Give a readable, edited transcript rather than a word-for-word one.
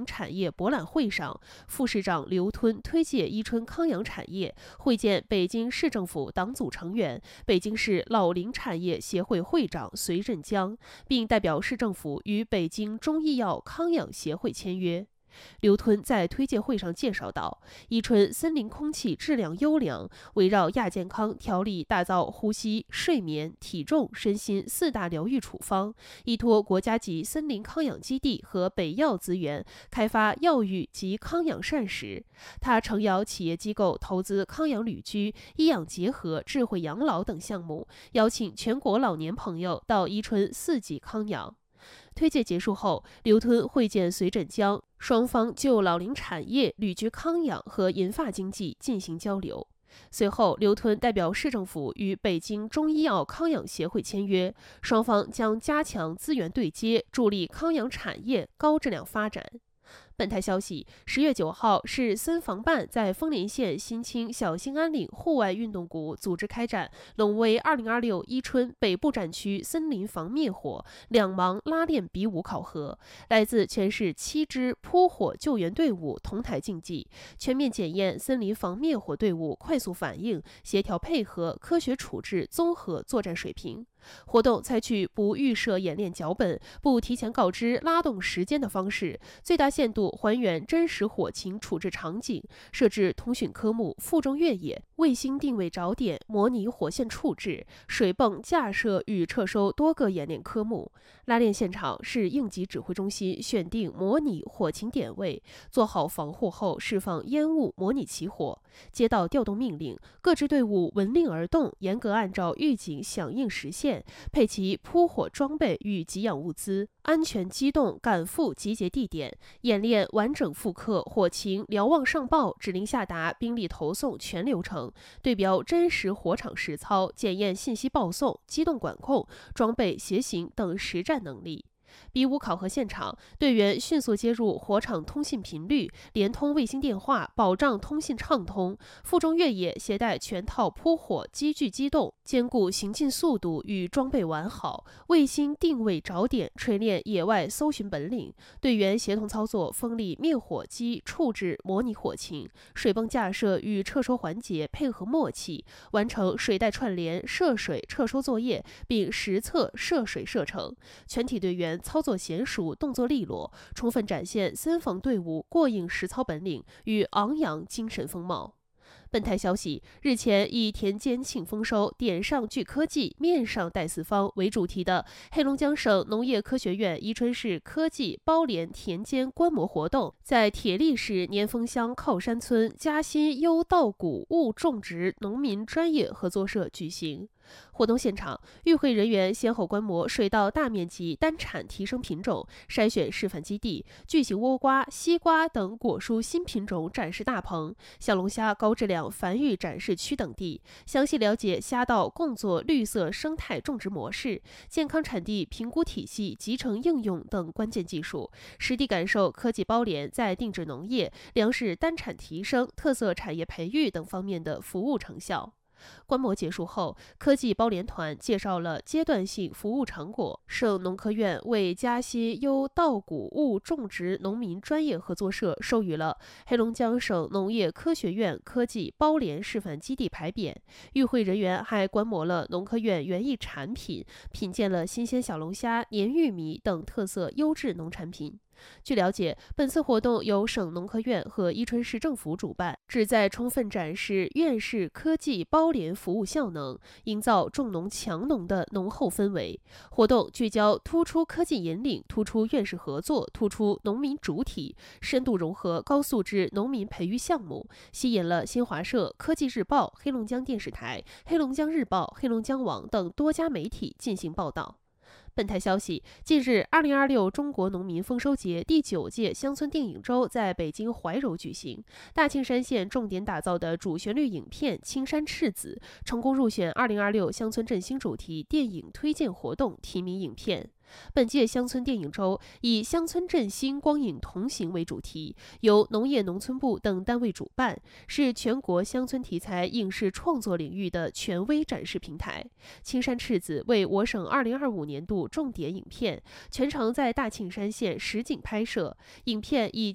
产业博览会上，副市长刘吞推介伊春康养产业，会见北京市政府党组成员、北京市老龄产业协会会长隋振江，并代表市政府与北京中医药康养协会签约。刘吞在推介会上介绍道，伊春森林空气质量优良，围绕亚健康调理打造呼吸、睡眠、体重、身心4大疗愈处方，依托国家级森林康养基地和北药资源，开发药浴及康养膳食。他诚邀企业机构投资康养旅居、医养结合、智慧养老等项目，邀请全国老年朋友到伊春4级康养。推介结束后，刘吞会见隋振江，双方就老龄产业、旅居康养和银发经济进行交流。随后，刘吞代表市政府与北京中医药康养协会签约，双方将加强资源对接，助力康养产业高质量发展。本台消息，10月9号，市森防办在丰林县新清小兴安岭户外运动谷组织开展龙威2026伊春北部战区森林防灭火两盲拉练比武考核，来自全市7支扑火救援队伍同台竞技，全面检验森林防灭火队伍快速反应、协调配合、科学处置综合作战水平。活动采取不预设演练脚本、不提前告知拉动时间的方式，最大限度还原真实火情处置场景，设置通讯科目、负重越野、卫星定位找点、模拟火线处置、水泵架设与撤收多个演练科目。拉练现场是应急指挥中心选定模拟火情点位，做好防护后释放烟雾模拟起火。接到调动命令，各支队伍闻令而动，严格按照预警响应实现，配齐扑火装备与给养物资，安全机动赶赴集结地点，演练完整复刻火情瞭望上报、指令下达、兵力投送全流程，对标真实火场实操，检验信息报送、机动管控、装备携行等实战能力。比武考核现场，队员迅速接入火场通信频率，连通卫星电话，保障通信畅通。负重越野携带全套扑火机具机动，兼顾行进速度与装备完好。卫星定位找点，锤炼野外搜寻本领。队员协同操作风力灭火机处置模拟火情，水泵架设与撤收环节配合默契，完成水带串联、涉水撤收作业，并实测涉水射程。全体队员操作娴熟，动作利落，充分展现森防队伍过硬实操本领与昂扬精神风貌。本台消息，日前以田间庆丰收，点上聚科技，面上带四方为主题的黑龙江省农业科学院伊春市科技包联田间观摩活动，在铁力市年丰乡靠山村嘉新优稻谷物种植农民专业合作社举行。活动现场，与会人员先后观摩水稻大面积单产提升品种，筛选示范基地、巨型倭瓜、西瓜等果蔬新品种展示大棚、小龙虾高质量繁育展示区等地，详细了解虾稻共作绿色生态种植模式、健康产地评估体系集成应用等关键技术，实地感受科技包联在定制农业、粮食单产提升、特色产业培育等方面的服务成效。观摩结束后，科技包联团介绍了阶段性服务成果。省农科院为嘉新优稻谷物种植农民专业合作社授予了黑龙江省农业科学院科技包联示范基地牌匾。与会人员还观摩了农科院园艺产品，品鉴了新鲜小龙虾、粘玉米等特色优质农产品。据了解，本次活动由省农科院和伊春市政府主办，旨在充分展示院士科技包联服务效能，营造重农强农的浓厚氛围。活动聚焦突出科技引领、突出院士合作、突出农民主体，深度融合高素质农民培育项目，吸引了新华社、科技日报、黑龙江电视台、黑龙江日报、黑龙江网等多家媒体进行报道。本台消息，近日，2026中国农民丰收节第9届乡村电影周在北京怀柔举行。大庆山县重点打造的主旋律影片《青山赤子》成功入选2026乡村振兴主题电影推荐活动提名影片。本届乡村电影周以乡村振兴光影同行为主题，由农业农村部等单位主办，是全国乡村题材影视创作领域的权威展示平台。青山赤子为我省2025年度重点影片，全程在大庆山县实景拍摄。影片以